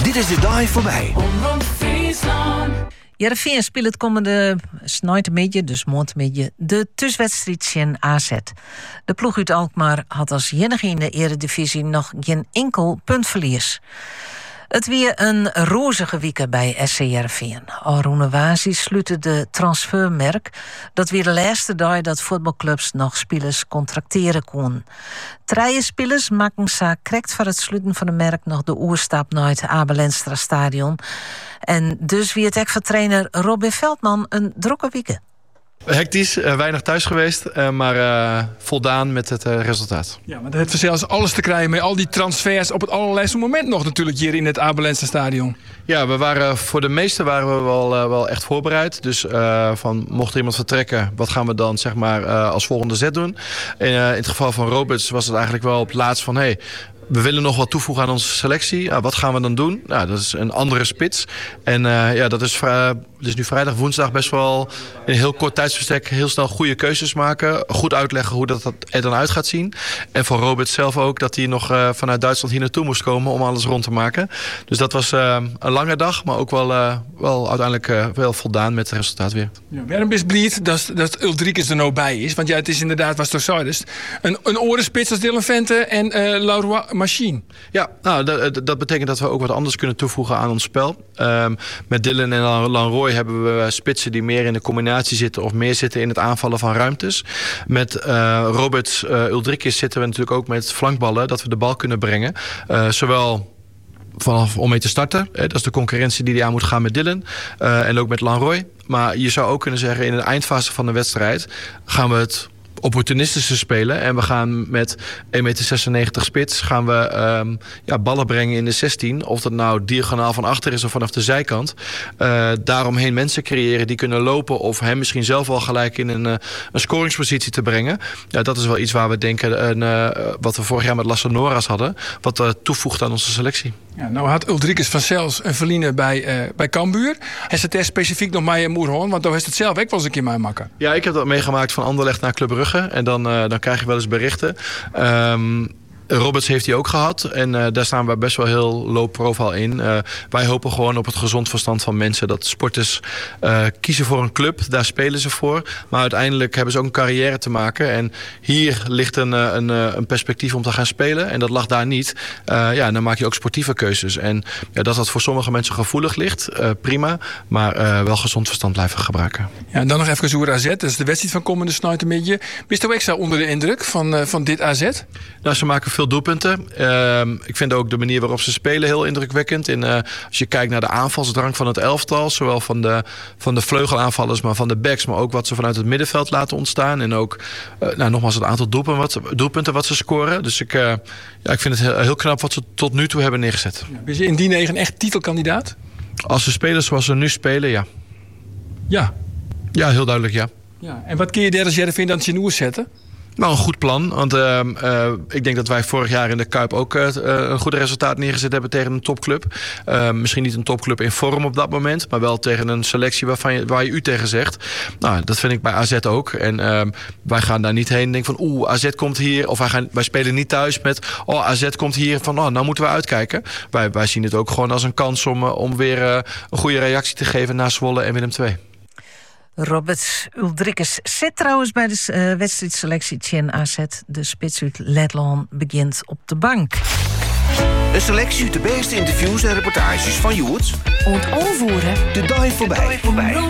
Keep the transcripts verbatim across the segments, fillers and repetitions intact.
Dit is de dag voorbij. Heerenveen speelt het komende snijtemiddag, dus maandmiddag, de thuiswedstrijd tegen A Z. De ploeg uit Alkmaar had als enige in de eredivisie nog geen enkel puntverlies. Het weer een rozige week bij S C Heerenveen. Arune Wasi sluitte de transfermerk. Dat weer de laatste dag dat voetbalclubs nog spelers contracteren kon. Drie spelers maken ze correct voor het sluiten van de merk nog de oerstap naar het Abel Enstra stadion. En dus wie het ook voor trainer Robin Veldman een drukke week. Hectisch, uh, weinig thuis geweest, uh, maar uh, voldaan met het uh, resultaat. Ja, maar het zelfs alles te krijgen met al die transfers op het allerlaatste moment nog natuurlijk hier in het Abel Enstra stadion. Ja, we waren, voor de meeste waren we wel, uh, wel echt voorbereid. Dus uh, van, mocht er iemand vertrekken, wat gaan we dan zeg maar uh, als volgende zet doen? En, uh, in het geval van Roberts was het eigenlijk wel op het laatst van... Hey, we willen nog wat toevoegen aan onze selectie. Nou, wat gaan we dan doen? Nou, dat is een andere spits. En uh, ja, dat is, uh, dus nu vrijdag, woensdag best wel in een heel kort tijdsbestek heel snel goede keuzes maken. Goed uitleggen hoe dat er dan uit gaat zien. En voor Robert zelf ook dat hij nog uh, vanuit Duitsland hier naartoe moest komen om alles rond te maken. Dus dat was uh, een lange dag, maar ook wel, uh, wel uiteindelijk uh, wel voldaan met het resultaat weer. Ja, waarom is blij dat, dat Uldrikes er nou bij is? Want ja, het is inderdaad, was toch zo, dus een, een orenspits als Dylan Vente en uh, Laurent Machine. Ja, nou, dat, dat betekent dat we ook wat anders kunnen toevoegen aan ons spel. Um, met Dylan en Lanroy hebben we spitsen die meer in de combinatie zitten of meer zitten in het aanvallen van ruimtes. Met uh, Roberts uh, Uldrikes zitten we natuurlijk ook met flankballen dat we de bal kunnen brengen. Uh, zowel vanaf om mee te starten. Hè, dat is de concurrentie die hij aan moet gaan met Dylan. Uh, en ook met Lanroy. Maar je zou ook kunnen zeggen in de eindfase van de wedstrijd gaan we het opportunistische spelen. En we gaan met één meter zesennegentig spits gaan we um, ja, ballen brengen in de zestien. Of dat nou diagonaal van achter is of vanaf de zijkant. Uh, daaromheen mensen creëren die kunnen lopen. Of hem misschien zelf al gelijk in een, uh, een scoringspositie te brengen. Ja, dat is wel iets waar we denken. Uh, wat we vorig jaar met Lasse Noras hadden. Wat uh, toevoegt aan onze selectie. Ja, nou had Uldrikes van Cels een verliezen bij, uh, bij Cambuur. Hij zit er specifiek nog bij Moerhoorn. Want daar heeft het zelf ook wel eens een keer mee maken. Ja, ik heb dat meegemaakt van Anderlecht naar Club Brugge. En dan, uh, dan krijg je wel eens berichten. Um, Roberts heeft hij ook gehad. En uh, daar staan we best wel heel low profile in. Uh, wij hopen gewoon op het gezond verstand van mensen. Dat sporters uh, kiezen voor een club. Daar spelen ze voor. Maar uiteindelijk hebben ze ook een carrière te maken. En hier ligt een, een, een perspectief om te gaan spelen. En dat lag daar niet. Uh, ja, dan maak je ook sportieve keuzes. En ja, dat dat voor sommige mensen gevoelig ligt. Uh, prima. Maar uh, wel gezond verstand blijven gebruiken. Ja, en dan nog even over A Z. Dat is de wedstrijd van komende snijtemiddag. Ben je ook extra onder de indruk van, uh, van dit A Z? Nou, ze maken veel doelpunten. Uh, ik vind ook de manier waarop ze spelen heel indrukwekkend. In, uh, als je kijkt naar de aanvalsdrang van het elftal, zowel van de, van de vleugelaanvallers, maar van de backs, maar ook wat ze vanuit het middenveld laten ontstaan. En ook, uh, nou, nogmaals, het aantal doelpunten wat, doelpunten wat ze scoren. Dus ik, uh, ja, ik vind het heel, heel knap wat ze tot nu toe hebben neergezet. Ja, ben je in die negen echt titelkandidaat? Als ze spelen zoals ze nu spelen, ja. Ja? Ja, heel duidelijk, ja. Ja. En wat kun je daar als Heerenveen dan in oer zetten? Nou, een goed plan. Want uh, uh, ik denk dat wij vorig jaar in de Kuip ook uh, een goed resultaat neergezet hebben tegen een topclub. Uh, misschien niet een topclub in vorm op dat moment, maar wel tegen een selectie waarvan je, waar je u tegen zegt. Nou, dat vind ik bij A Z ook. En uh, wij gaan daar niet heen en denken van oeh, A Z komt hier. Of wij, gaan, wij spelen niet thuis met oh, A Z komt hier van oh, nou moeten we uitkijken. Wij, wij zien het ook gewoon als een kans om, uh, om weer uh, een goede reactie te geven na Zwolle en Willem twee. Robert Uldrikes zit trouwens bij de uh, wedstrijdselectie tegen A Z. De spits uit Letland begint op de bank. Een selectie uit de beste interviews en reportages van Joerts. Ontvoeren. De dag voorbij. voorbij.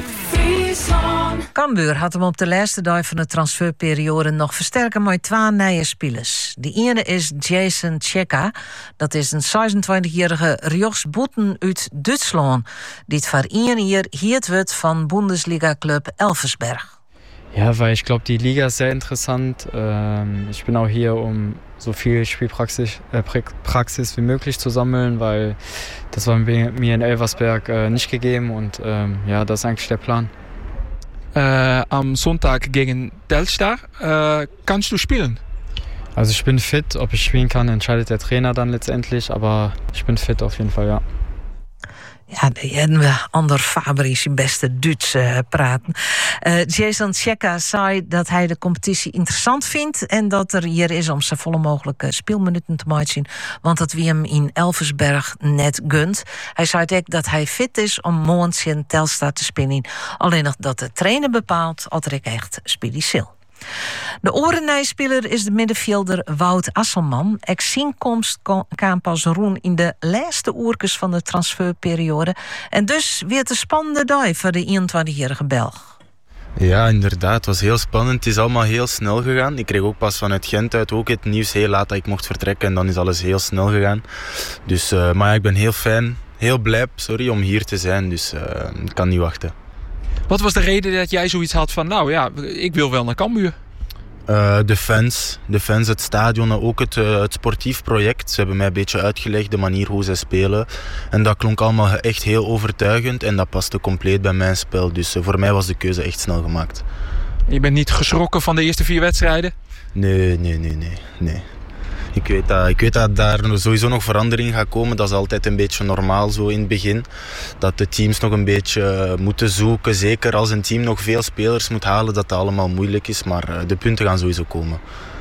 Cambuur had hem op de laatste dag van de transferperiode nog versterken met twee nieuwe spelers. De ene is Jason Tjeka. Dat is een zesentwintigjarige rechtsboeten uit Duitsland. Die het voor één jaar hiert wordt van Bundesliga-club Elversberg. Ja, weil ich glaube, die Liga ist sehr interessant. Ähm, ich bin auch hier, um so viel Spielpraxis äh, Praxis wie möglich zu sammeln, weil das war mir in Elversberg äh, nicht gegeben und ähm, ja, das ist eigentlich der Plan. Äh, am Sonntag gegen Telstar äh, kannst du spielen? Also ich bin fit, ob ich spielen kann, entscheidet der Trainer dann letztendlich, aber ich bin fit auf jeden Fall, ja. Ja, en we ander Fabri beste Duits uh, praten. Uh, Jason Tjeka zei dat hij de competitie interessant vindt en dat er hier is om zo volle mogelijke speelminuten te maken, want dat wie hem in Elversberg net gunt. Hij zei ook dat hij fit is om morgen in Telstar te spinnen. Alleen nog dat de trainer bepaalt of er echt spelen. De Orenij-speler is de middenvelder Wout Asselman. Ex-inkomst kwam pas roen in de laatste oerkes van de transferperiode. En dus weer de spannende dag voor de eenentwintigjarige Belg. Ja, inderdaad. Het was heel spannend. Het is allemaal heel snel gegaan. Ik kreeg ook pas vanuit Gent uit ook het nieuws heel laat dat ik mocht vertrekken. En dan is alles heel snel gegaan. Dus, uh, maar ja, ik ben heel fijn, heel blij sorry, om hier te zijn. Dus uh, ik kan niet wachten. Wat was de reden dat jij zoiets had van, nou ja, ik wil wel naar Cambuur? Uh, de fans, de fans, het stadion en ook het, uh, het sportief project. Ze hebben mij een beetje uitgelegd de manier hoe ze spelen. En dat klonk allemaal echt heel overtuigend en dat paste compleet bij mijn spel. Dus uh, voor mij was de keuze echt snel gemaakt. Je bent niet geschrokken van de eerste vier wedstrijden? Nee, nee, nee, nee. nee. Ik weet, dat, ik weet dat daar sowieso nog verandering gaat komen. Dat is altijd een beetje normaal zo in het begin. Dat de teams nog een beetje moeten zoeken. Zeker als een team nog veel spelers moet halen, dat dat allemaal moeilijk is. Maar de punten gaan sowieso komen.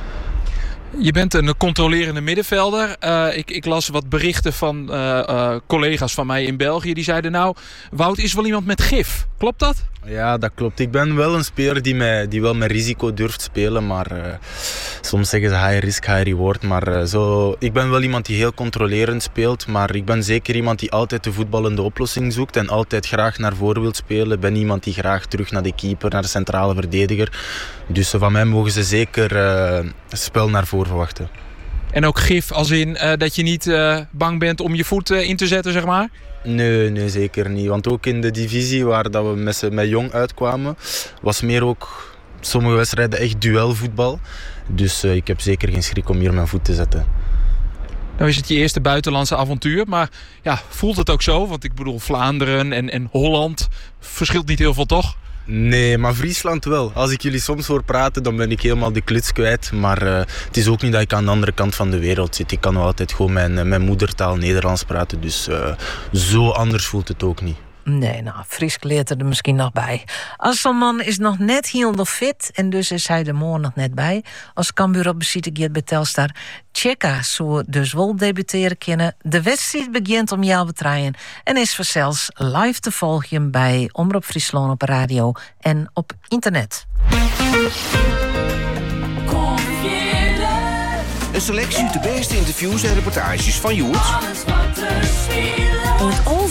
Je bent een controlerende middenvelder. Uh, ik, ik las wat berichten van uh, uh, collega's van mij in België. Die zeiden nou, Wout is wel iemand met gif. Klopt dat? Ja, dat klopt. Ik ben wel een speler die, mij, die wel met risico durft spelen. Maar uh, soms zeggen ze high risk, high reward. Maar uh, zo, ik ben wel iemand die heel controlerend speelt. Maar ik ben zeker iemand die altijd de voetballende oplossing zoekt. En altijd graag naar voren wil spelen. Ik ben iemand die graag terug naar de keeper, naar de centrale verdediger. Dus uh, van mij mogen ze zeker uh, spel naar voren verwachten. En ook gif als in uh, dat je niet uh, bang bent om je voet uh, in te zetten, zeg maar? Nee, nee, zeker niet. Want ook in de divisie waar dat we met, met Jong uitkwamen, was meer ook sommige wedstrijden echt duelvoetbal. Dus uh, ik heb zeker geen schrik om hier mijn voet te zetten. Nou is het je eerste buitenlandse avontuur, maar ja, voelt het ook zo? Want ik bedoel, Vlaanderen en, en Holland verschilt niet heel veel, toch? Nee, maar Friesland wel. Als ik jullie soms hoor praten, dan ben ik helemaal de kluts kwijt. Maar uh, het is ook niet dat ik aan de andere kant van de wereld zit. Ik kan nog altijd gewoon mijn, mijn moedertaal Nederlands praten. Dus uh, zo anders voelt het ook niet. Nee, nou, Fries leert er misschien nog bij. Asselman is nog net heel fit en dus is hij er morgen nog net bij. Als Cambuur op beziet ik bij Telstar. Tjeka zou dus wel debuteren kunnen. De wedstrijd begint om jou te draaien en is vanzelfs live te volgen bij Omroep Friesland op radio en op internet. Een selectie uit de beste interviews en reportages van Joert. Und